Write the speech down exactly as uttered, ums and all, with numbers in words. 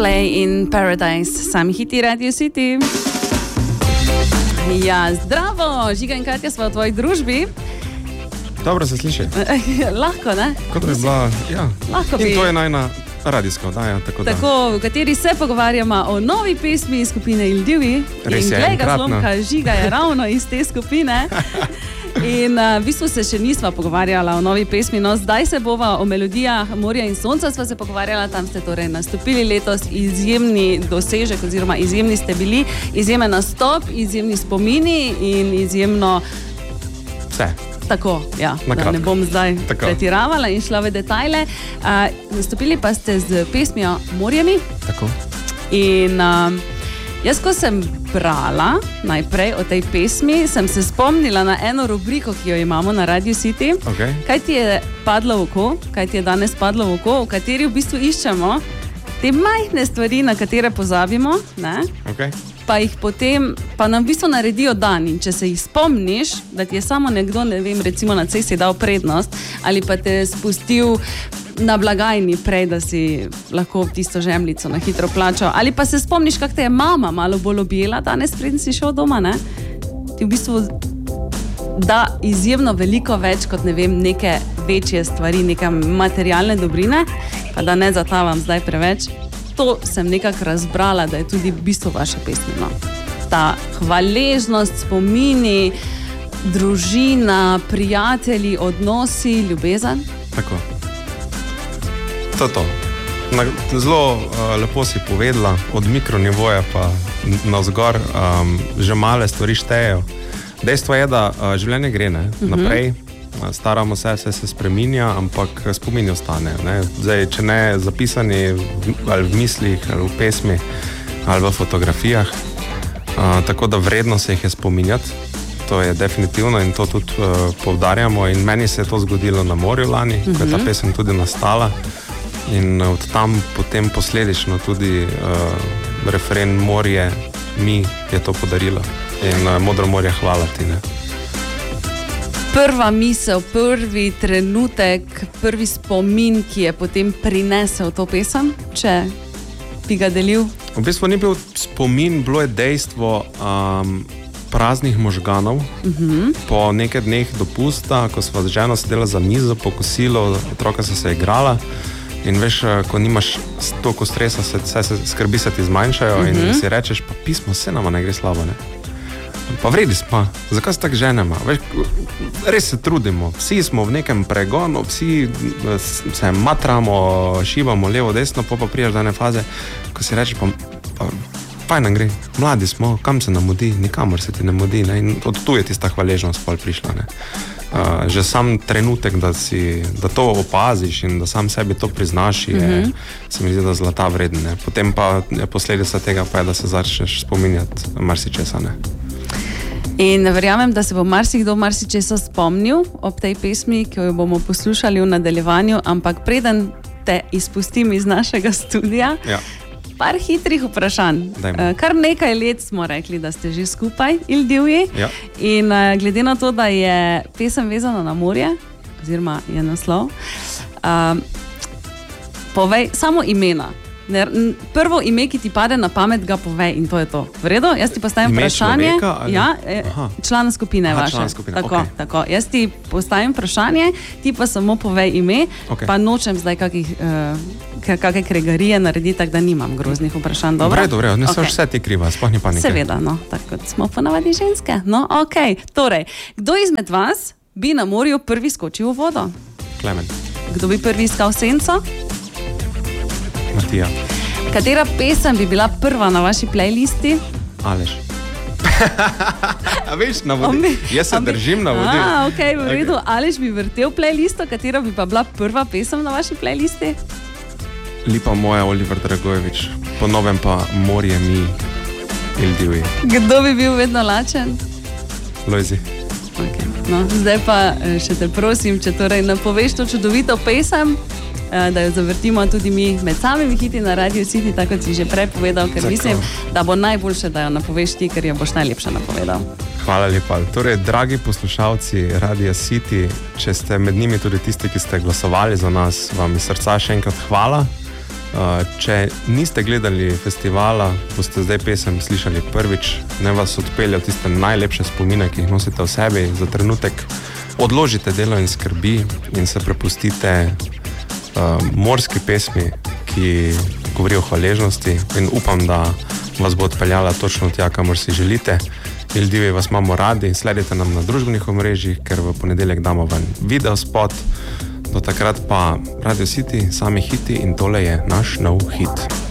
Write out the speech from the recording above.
Coldplay in Paradise, sami hiti Radio City. Ja, zdravo, Žiga in Katja sva v tvoji družbi. Dobro se sliši. Lahko, ne? Kot bi bila, ja. Lahko bi. In to je najna radijska oddaja, tako da. Tako, v kateri se pogovarjamo o novi pesmi skupine Il Divi. Res je, in glej ga enkratna. zlomka, Žiga je ravno iz te skupine. In uh, v bistvu se še nisva pogovarjala o novi pesmi, no zdaj se bova o melodijah Morja in sonca sva se pogovarjala, tam ste torej nastopili letos, izjemni dosežek oziroma izjemni ste bili, izjemen nastop, izjemni spomini in izjemno... Vse. Tako, ja, da ne bom zdaj Tako. pretiravala in šla v detajle. Uh, nastopili pa ste z pesmijo Morjemi. Tako. In uh, jaz, ko sem brala najprej o tej pesmi, sem se spomnila na eno rubriko, ki jo imamo na Radio City. Okay. Kaj ti je padlo v oko, kaj ti je danes padlo v oko, v kateri v bistvu iščemo te majhne stvari, na katere pozabimo, ne? Okay. Pa jih potem, pa nam v bistvu naredijo dan. In če se jih spomniš, da ti je samo nekdo, ne vem, recimo na cesti dal prednost ali pa te spustil na blagajni prej, da si lahko tisto žemljico na hitro plačal. Ali pa se spomniš, kako te je mama malo bolj objela danes, preden si šel doma, ne? Ti v bistvu da izjemno veliko več kot, ne vem, neke večje stvari, neke materialne dobrine, pa da ne zatavam zdaj preveč. To sem nekako razbrala, da je tudi bistvo vaše pesmi, no. Ta hvaležnost, spomini, družina, prijatelji, odnosi, ljubezen. Tako. To je to. Na, zelo uh, lepo si povedala, od mikronivoja pa navzgor, um, že male stvari štejejo. Dejstvo je, da uh, življenje gre, ne, uh-huh. naprej, uh, staramo se, vse se spreminja, ampak spomini ostanejo, ne. Zdaj, če ne zapisani v, ali v mislih, ali v pesmi, ali v fotografijah, uh, tako da vredno se jih je spominjati. To je definitivno in to tudi uh, poudarjamo in meni se je to zgodilo na morju lani, uh-huh. ko je ta pesem tudi nastala in od tam potem posledično tudi uh, refren Morje mi je to podarilo in uh, Modro morje hvala ti, ne. Prva misel, prvi trenutek, prvi spomin, ki je potem prinesel to pesem, če bi ga delil? V bistvu ni bil spomin, bilo je dejstvo um, praznih možganov. Uh-huh. Po nekaj dneh dopusta, ko sva z ženo sedela za mizo, po kosilu, otroka so se igrala in veš, ko nimaš toliko stresa, se, se, se skrbi se ti zmanjšajo uh-huh. in si rečeš, pa pismo, vse nama ne gre slabo, ne. Pa vredi smo, zakaj se tako ženemo? Veš, res se trudimo, vsi smo v nekem pregonu, vsi se matramo, šibamo levo, desno, pa pa prijaš do ene faze, ko si rečeš, pa, pa fajn nam gre, mladi smo, kam se nam mudi, nikamor se ti ne mudi, ne? In od tu je tista hvaležnost pol prišla, ne? Uh, že sam trenutek, da, si, da to opaziš in da sam sebi to priznaš, je, mm-hmm. se mi zdi, da zlata vreden, ne? Potem pa posledica tega pa je, da se začneš spominjati marsičesa, ne? In verjamem, da se bo marsikdo marsičesa spomnil ob tej pesmi, ki jo bomo poslušali v nadaljevanju, ampak preden te izpustim iz našega studia, ja. par hitrih vprašanj. Dajmo. Kar nekaj let smo rekli, da ste že skupaj, Il Divi. Ja. In glede na to, da je pesem vezana na morje, oziroma je naslov, uh, povej samo imena. Prvo ime, ki ti pade na pamet, ga povej in to je to. V redu? Jaz ti postavim ime vprašanje. Človeka, ali... Ja, člana skupine Aha, vaše. Člana skupine. Tako, Okay. tako. Jaz ti postavim vprašanje, ti pa samo povej ime, okay. pa nočem zdaj kakih, uh, kakve kregarije narediti, tako da nimam groznih vprašanj. Dobro? V redu, v redu. Ne okay. Vse ti kriva, sploh ni panike. Seveda, no, tako smo ponavadi ženske. No, okej. Okay. Torej, kdo izmed vas bi na morju prvi skočil v vodo? Klemen. Kdo bi prvi iskal senco? Matija. Katera pesem bi bila prva na vaši playlisti? Aleš. A veš, navodil. Jaz se držim navodil. A, ok, v redu. Okay. Aleš bi vrtel playlisto, katera bi pa bila prva pesem na vaši playlisti? Lipa moja, Oliver Dragojevič. Po novem pa Morje mi, Il Divi. Kdo bi bil vedno lačen? Lojzi. Okay. No, zdaj pa še te prosim, če torej napoveš to čudovito pesem, da jo zavrtimo tudi mi med samimi hiti na Radio City, tako kot si že prej povedal, ker tako. Mislim, da bo najboljše, da jo napoveš ti, ker jo boš najlepše napovedal. Hvala lepa. Torej, dragi poslušalci Radio City, če ste med njimi tudi tisti, ki ste glasovali za nas, vam iz srca še enkrat hvala. Uh, če niste gledali festivala, boste zdaj pesem slišali prvič, ne vas odpelje v tiste najlepše spomine, ki jih nosite v sebi. Za trenutek odložite delo in skrbi in se prepustite uh, morski pesmi, ki govori o hvaležnosti, in upam, da vas bo odpeljala točno tja, kamor si želite. Ildivi, vas imamo radi, sledite nam na družbenih omrežjih, ker v ponedeljek damo ven video spot. Do takrat pa Radio City, sami hiti, in tole je naš nov hit.